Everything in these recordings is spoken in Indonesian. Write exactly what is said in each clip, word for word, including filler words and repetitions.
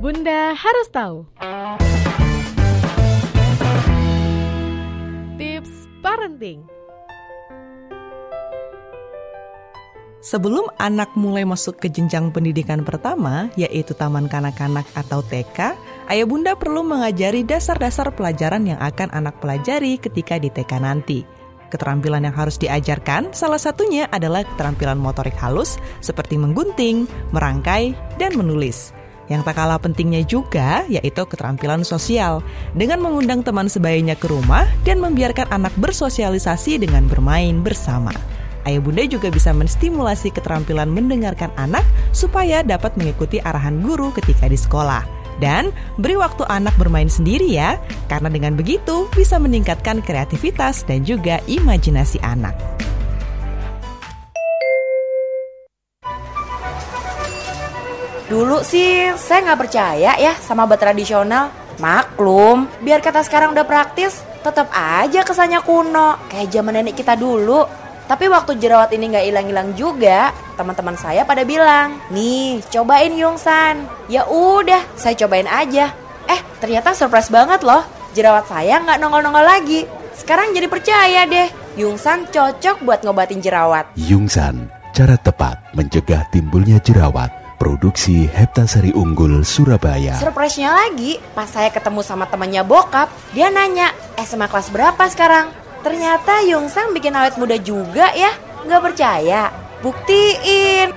Bunda harus tahu. Tips parenting. Sebelum anak mulai masuk ke jenjang pendidikan pertama, yaitu taman kanak-kanak atau T K, ayah bunda perlu mengajari dasar-dasar pelajaran yang akan anak pelajari ketika di T K nanti. Keterampilan yang harus diajarkan salah satunya adalah keterampilan motorik halus seperti menggunting, merangkai, dan menulis. Yang tak kalah pentingnya juga yaitu keterampilan sosial dengan mengundang teman sebayanya ke rumah dan membiarkan anak bersosialisasi dengan bermain bersama. Ayah bunda juga bisa menstimulasi keterampilan mendengarkan anak supaya dapat mengikuti arahan guru ketika di sekolah. Dan beri waktu anak bermain sendiri ya, karena dengan begitu bisa meningkatkan kreativitas dan juga imajinasi anak. Dulu sih saya nggak percaya ya sama obat tradisional. Maklum, biar kata sekarang udah praktis, tetap aja kesannya kuno, kayak zaman nenek kita dulu. Tapi waktu jerawat ini nggak hilang-hilang juga, teman-teman saya pada bilang, nih cobain Yungsan. Ya udah, saya cobain aja. Eh, ternyata surprise banget loh. Jerawat saya nggak nongol-nongol lagi. Sekarang jadi percaya deh, Yungsan cocok buat ngobatin jerawat. Yungsan, cara tepat mencegah timbulnya jerawat. Produksi Heptasari Unggul Surabaya. Surprise-nya lagi, pas saya ketemu sama temannya bokap, dia nanya, S M A kelas berapa sekarang? Ternyata Yungsan bikin awet muda juga ya. Nggak percaya? Buktiin.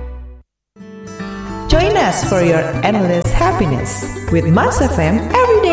Join us for your endless happiness with Mas F M every day.